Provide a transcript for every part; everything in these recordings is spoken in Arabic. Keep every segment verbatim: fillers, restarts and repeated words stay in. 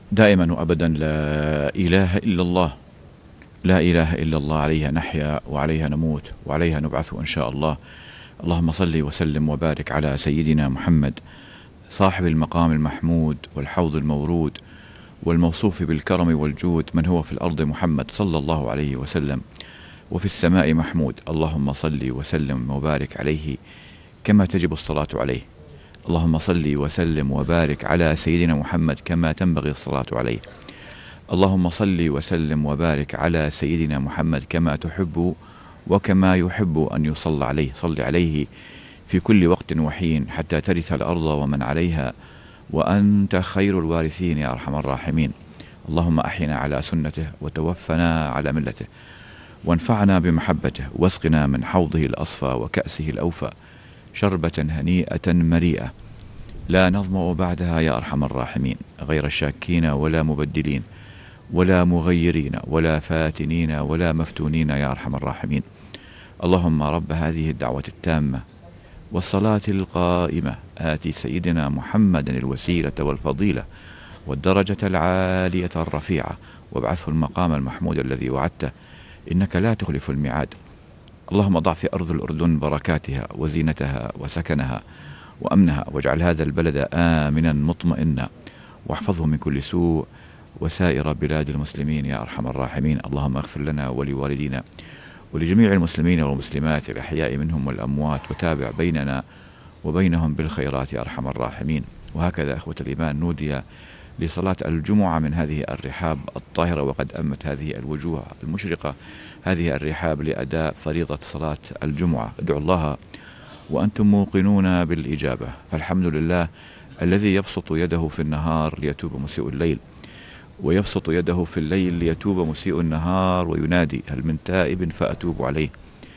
دائما وأبدا لا إله إلا الله، لا إله إلا الله، عليها نحيا وعليها نموت وعليها نبعث إن شاء الله. اللهم صل وسلم وبارك على سيدنا محمد صاحب المقام المحمود والحوض المورود والموصوف بالكرم والجود، من هو في الأرض محمد صلى الله عليه وسلم وفي السماء محمود. اللهم صل وسلم وبارك عليه كما تجب الصلاة عليه. اللهم صل وسلم وبارك على سيدنا محمد كما تنبغي الصلاة عليه. اللهم صل وسلم وبارك على سيدنا محمد كما تحب وكما يحب أن يصلى عليه. صل عليه في كل وقت وحين حتى ترث الأرض ومن عليها وأنت خير الوارثين يا أرحم الراحمين. اللهم أحينا على سنته وتوفنا على ملته وانفعنا بمحبته واسقنا من حوضه الأصفى وكأسه الأوفى شربة هنيئة مريئة لا نظمأ بعدها يا أرحم الراحمين، غير شاكين ولا مبدلين ولا مغيرين ولا فاتنين ولا مفتونين يا أرحم الراحمين. اللهم رب هذه الدعوة التامة والصلاة القائمة آتي سيدنا محمدا الوسيلة والفضيلة والدرجة العالية الرفيعة وابعثه المقام المحمود الذي وعدته، إنك لا تخلف الميعاد. اللهم ضع في أرض الأردن بركاتها وزينتها وسكنها وأمنها، واجعل هذا البلد آمنا مطمئنا، واحفظه من كل سوء وسائر بلاد المسلمين يا أرحم الراحمين. اللهم اغفر لنا ولوالدينا ولجميع المسلمين والمسلمات الأحياء منهم والأموات، وتابع بيننا وبينهم بالخيرات يا أرحم الراحمين. وهكذا أخوة الإيمان نودي لصلاة الجمعة من هذه الرحاب الطاهرة، وقد أمت هذه الوجوه المشرقة هذه الرحاب لأداء فريضة صلاة الجمعة. ادعوا الله وأنتم موقنون بالإجابة، فالحمد لله الذي يبسط يده في النهار ليتوب مسيء الليل، ويبسط يده في الليل ليتوب مسيء النهار، وينادي هل من تائب فأتوب عليه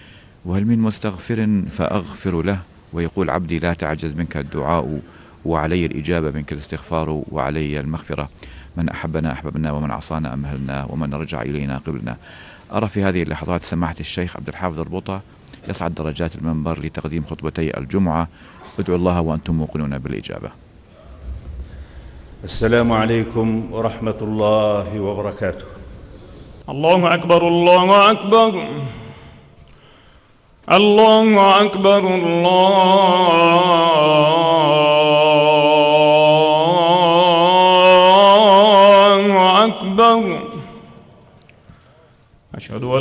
وهل من مستغفر فأغفر له، ويقول عبدي لا تعجز منك الدعاء وعلي الإجابة منك الاستغفار وعلي المغفرة. من أحبنا أحببنا ومن عصانا أمهلنا ومن رجع إلينا قبلنا. أرى في هذه اللحظات سماحة الشيخ عبد الحافظ البطة يصعد درجات المنبر لتقديم خطبتي الجمعة. ادعوا الله وأنتم موقنون بالإجابة. السلام عليكم ورحمة الله وبركاته. الله أكبر الله أكبر الله أكبر الله أكبر. أشهد أن